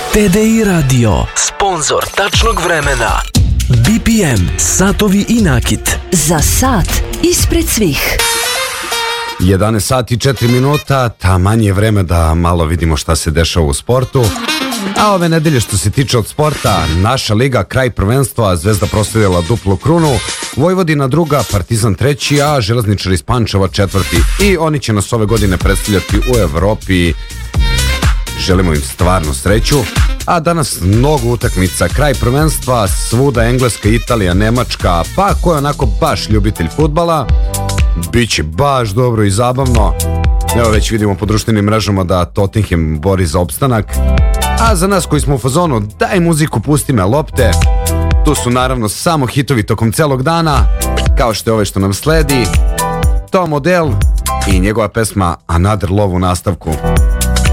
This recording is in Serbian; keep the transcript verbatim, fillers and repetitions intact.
T D I Radio, sponzor tačnog vremena. B P M, satovi i nakit. Za sat ispred svih. jedanaest sati i četiri minuta, taman je vreme da malo vidimo šta se dešava u sportu. A ove nedelje što se tiče od sporta, naša liga, kraj prvenstva, Zvezda proslavila duplu krunu, Vojvodina druga, Partizan treći, a Železničar iz Pančeva četvrti. I oni će nas ove godine predstavljati u Evropi. Želimo im stvarno sreću. A danas mnogo utakmica, kraj prvenstva, svuda Engleska, Italija, Nemačka, pa ko je onako baš ljubitelj fudbala, biće baš dobro i zabavno. Evo već vidimo po društvenim mrežama da Tottenham bori za opstanak. A za nas koji smo u fazonu daj muziku, pusti me lopte, tu su naravno samo hitovi tokom celog dana, kao što je ovaj što nam sledi, Tom Odell i njegova pesma Another Love u nastavku.